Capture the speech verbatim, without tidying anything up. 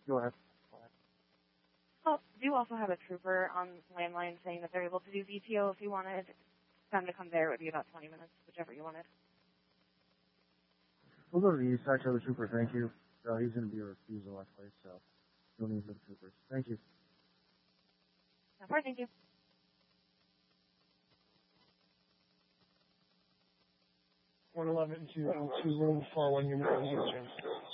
Go ahead. Well, do also have a trooper on landline saying that they're able to do V T O if you wanted. Time to come there would be about twenty minutes, whichever you wanted. We'll go to the east side to the trooper, thank you. Uh, he's going to be a refusal, actually, so you'll need the troopers. Thank you. No problem, thank you. one eleven to two room four one unit on the